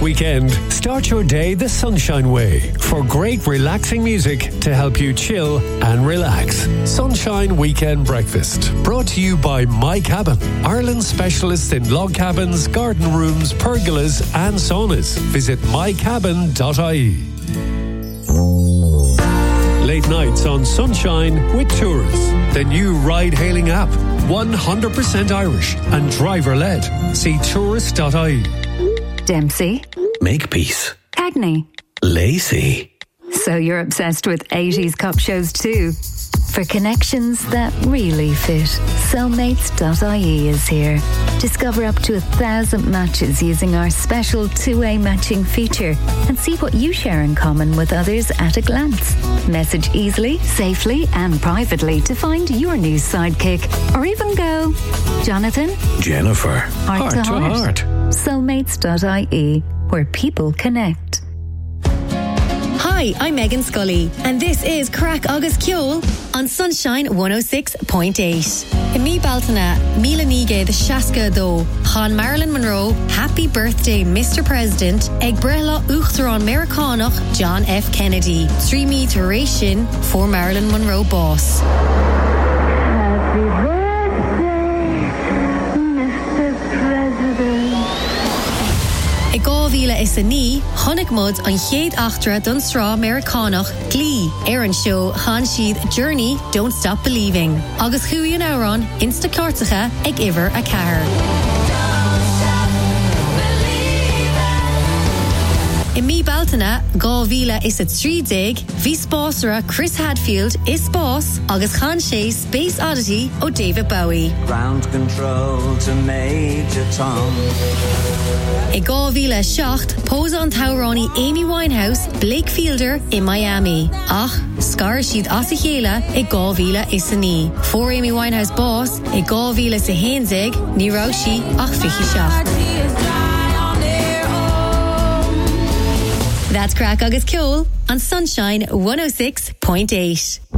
weekend, start your day the Sunshine way for great relaxing music to help you chill and relax. Sunshine Weekend Breakfast, brought to you by My Cabin, Ireland's specialist in log cabins, garden rooms, pergolas and saunas. Visit mycabin.ie. Late nights on Sunshine with Tourists, the new ride-hailing app. 100% Irish and driver-led. See tourist.ie. Dempsey. Makepeace. Cagney. Lacey. So you're obsessed with 80s cop shows too? For connections that really fit, Cellmates.ie is here. Discover up to 1,000 matches using our special two-way matching feature and see what you share in common with others at a glance. Message easily, safely and privately to find your new sidekick, or even go, Jonathan, Jennifer, heart to heart. Cellmates.ie, where people connect. Hi, I'm Megan Scully, and this is Crack Agus Ceol on Sunshine 106.8. In mi baltana, Mila Nige the Shaska do, Han Marilyn Monroe, happy birthday Mr. President, ag brehla uchteron Americanach John F. Kennedy, 3 me duration for Marilyn Monroe boss. Happy birthday, Mr. President. I gávíle is a ní, honnig mud an chéad achtra don srá Americanach Glee. Aaron show han siad Journey, Don't Stop Believing. Agus chuí an áran, Instacartacha ag iver a cahar. In mi baltana, gávíle is a 3 ví spásra Chris Hadfield is spás agus chan sé Space Oddity o David Bowie. Ground control to Major Tom. I gávíle seacht, pósa an tauráni Amy Winehouse, Blake Fielder in Miami. Ach, scar siad as a chéile I gávíle is a ní. For Amy Winehouse boss, I gávíle sa hénzig, ní raushi ach fichi seacht. That's Crack Agus Ceol on Sunshine 106.8.